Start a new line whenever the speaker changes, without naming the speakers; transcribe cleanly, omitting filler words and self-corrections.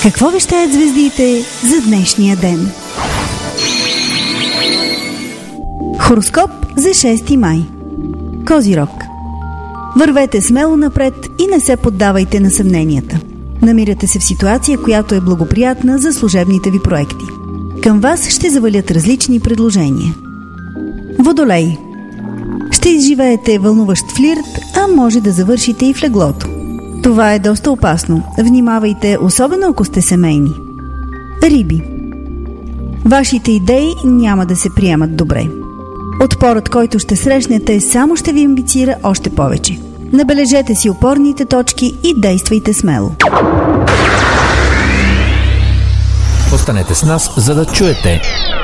Какво вещаят звездите за днешния ден? Хороскоп за 6 май. Козирог. Вървете смело напред и не се поддавайте на съмненията. Намирате се в ситуация, която е благоприятна за служебните ви проекти. Към вас ще завалят различни предложения. Водолей. Ще изживеете вълнуващ флирт, а може да завършите и в леглото. Това е доста опасно. Внимавайте, особено ако сте семейни. Риби. Вашите идеи няма да се приемат добре. Отпорът, който ще срещнете, само ще ви амбицира още повече. Набележете си опорните точки и действайте смело.
Останете с нас, за да чуете